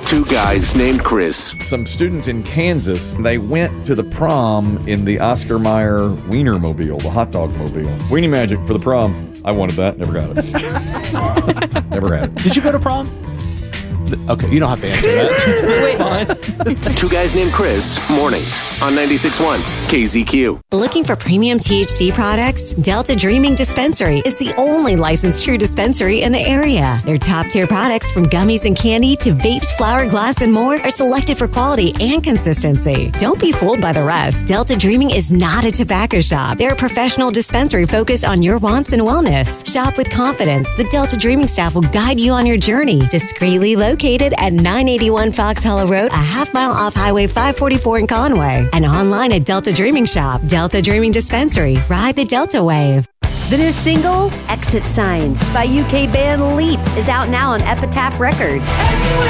Two guys named Chris. Some students in Kansas, they went to the prom in the Oscar Mayer Wienermobile, the hot dog mobile. Weenie Magic for the prom. I wanted that. Never got it. Never had it. Did you go to prom? Okay, you don't have to answer that. It's fine. Two guys named Chris. Mornings on 96.1 KZQ. Looking for premium THC products? Delta Dreaming Dispensary is the only licensed true dispensary in the area. Their top-tier products, from gummies and candy to vapes, flower, glass, and more, are selected for quality and consistency. Don't be fooled by the rest. Delta Dreaming is not a tobacco shop. They're a professional dispensary focused on your wants and wellness. Shop with confidence. The Delta Dreaming staff will guide you on your journey. Discreetly located at 981 Fox Hollow Road, a half-mile off Highway 544 in Conway, and online at Delta Dreaming Shop. Delta Dreaming Dispensary. Ride the Delta Wave. The new single, Exit Signs, by UK band Leap, is out now on Epitaph Records.